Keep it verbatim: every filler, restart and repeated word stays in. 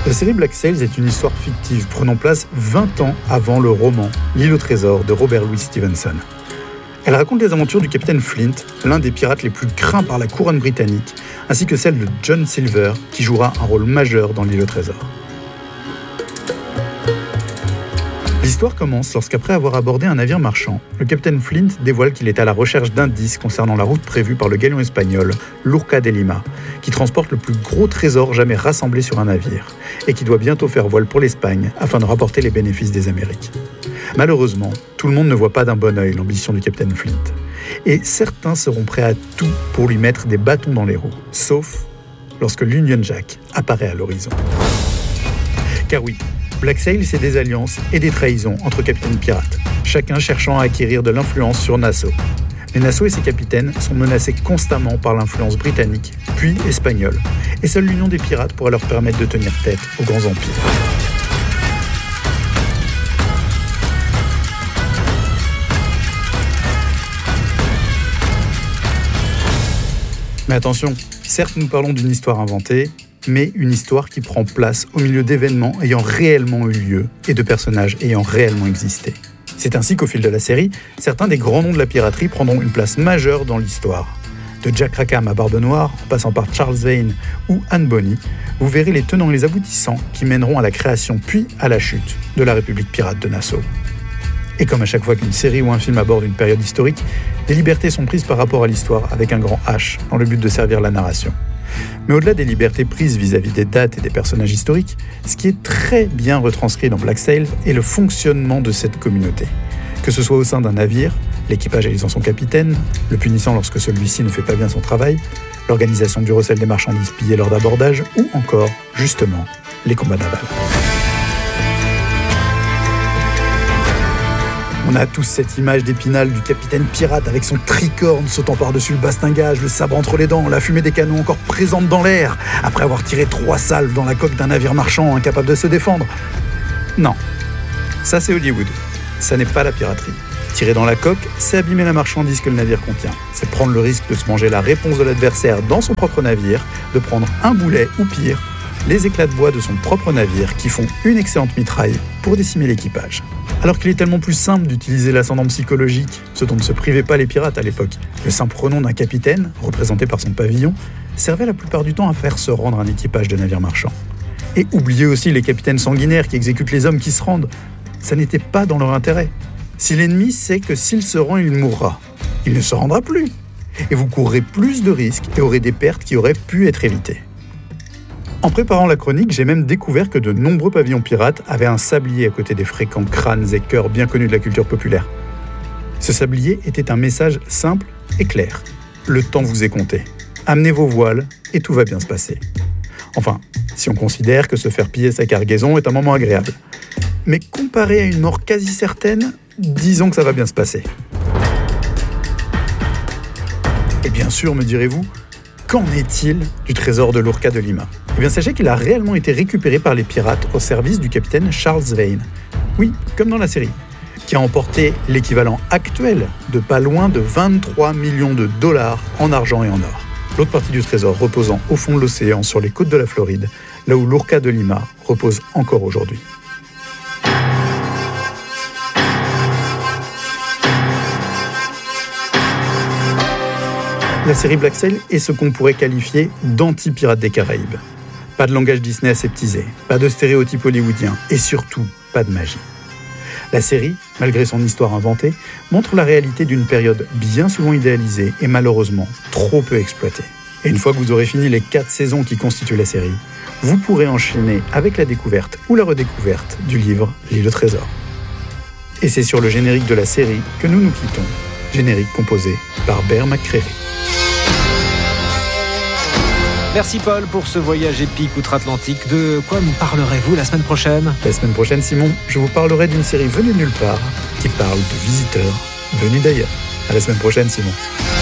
La série Black Sails est une histoire fictive prenant place vingt ans avant le roman L'île au trésor de Robert Louis Stevenson. Elle raconte les aventures du capitaine Flint, l'un des pirates les plus craints par la couronne britannique, ainsi que celle de John Silver, qui jouera un rôle majeur dans l'île au trésor. L'histoire commence lorsqu'après avoir abordé un navire marchand, le capitaine Flint dévoile qu'il est à la recherche d'indices concernant la route prévue par le galion espagnol l'Urca de Lima, qui transporte le plus gros trésor jamais rassemblé sur un navire, et qui doit bientôt faire voile pour l'Espagne afin de rapporter les bénéfices des Amériques. Malheureusement, tout le monde ne voit pas d'un bon œil l'ambition du capitaine Flint, et certains seront prêts à tout pour lui mettre des bâtons dans les roues, sauf lorsque l'Union Jack apparaît à l'horizon. Car oui, Black Sails, c'est des alliances et des trahisons entre capitaines pirates, chacun cherchant à acquérir de l'influence sur Nassau. Mais Nassau et ses capitaines sont menacés constamment par l'influence britannique, puis espagnole, et seule l'union des pirates pourrait leur permettre de tenir tête aux grands empires. Mais attention, certes nous parlons d'une histoire inventée, mais une histoire qui prend place au milieu d'événements ayant réellement eu lieu et de personnages ayant réellement existé. C'est ainsi qu'au fil de la série, certains des grands noms de la piraterie prendront une place majeure dans l'histoire. De Jack Rackham à Barbe Noire, en passant par Charles Vane ou Anne Bonny, vous verrez les tenants et les aboutissants qui mèneront à la création puis à la chute de la République pirate de Nassau. Et comme à chaque fois qu'une série ou un film aborde une période historique, des libertés sont prises par rapport à l'histoire avec un grand H, dans le but de servir la narration. Mais au-delà des libertés prises vis-à-vis des dates et des personnages historiques, ce qui est très bien retranscrit dans Black Sails est le fonctionnement de cette communauté. Que ce soit au sein d'un navire, l'équipage élisant son capitaine, le punissant lorsque celui-ci ne fait pas bien son travail, l'organisation du recel des marchandises pillées lors d'abordage, ou encore, justement, les combats navals. On a tous cette image d'Épinal du capitaine pirate avec son tricorne sautant par-dessus le bastingage, le sabre entre les dents, la fumée des canons encore présente dans l'air, après avoir tiré trois salves dans la coque d'un navire marchand incapable de se défendre. Non, ça c'est Hollywood, ça n'est pas la piraterie. Tirer dans la coque, c'est abîmer la marchandise que le navire contient. C'est prendre le risque de se manger la réponse de l'adversaire dans son propre navire, de prendre un boulet ou pire, les éclats de bois de son propre navire qui font une excellente mitraille pour décimer l'équipage. Alors qu'il est tellement plus simple d'utiliser l'ascendant psychologique, ce dont ne se privaient pas les pirates à l'époque, le simple nom d'un capitaine, représenté par son pavillon, servait la plupart du temps à faire se rendre un équipage de navires marchands. Et oubliez aussi les capitaines sanguinaires qui exécutent les hommes qui se rendent. Ça n'était pas dans leur intérêt. Si l'ennemi sait que s'il se rend, il mourra, il ne se rendra plus. Et vous courrez plus de risques et aurez des pertes qui auraient pu être évitées. En préparant la chronique, j'ai même découvert que de nombreux pavillons pirates avaient un sablier à côté des fréquents crânes et cœurs bien connus de la culture populaire. Ce sablier était un message simple et clair. Le temps vous est compté. Amenez vos voiles et tout va bien se passer. Enfin, si on considère que se faire piller sa cargaison est un moment agréable. Mais comparé à une mort quasi certaine, disons que ça va bien se passer. Et bien sûr, me direz-vous, qu'en est-il du trésor de l'Urca de Lima ? Eh bien, sachez qu'il a réellement été récupéré par les pirates au service du capitaine Charles Vane. Oui, comme dans la série, qui a emporté l'équivalent actuel de pas loin de vingt-trois millions de dollars en argent et en or. L'autre partie du trésor reposant au fond de l'océan sur les côtes de la Floride, là où l'Urca de Lima repose encore aujourd'hui. La série Black Sails est ce qu'on pourrait qualifier d'anti-Pirates des Caraïbes. Pas de langage Disney aseptisé, pas de stéréotypes hollywoodiens et surtout pas de magie. La série, malgré son histoire inventée, montre la réalité d'une période bien souvent idéalisée et malheureusement trop peu exploitée. Et une fois que vous aurez fini les quatre saisons qui constituent la série, vous pourrez enchaîner avec la découverte ou la redécouverte du livre L'île au trésor. Et c'est sur le générique de la série que nous nous quittons, générique composé par Bear McCreary. Merci Paul pour ce voyage épique outre-Atlantique. De quoi nous parlerez-vous la semaine prochaine ? La semaine prochaine, Simon, je vous parlerai d'une série venue de nulle part qui parle de visiteurs venus d'ailleurs. À la semaine prochaine, Simon.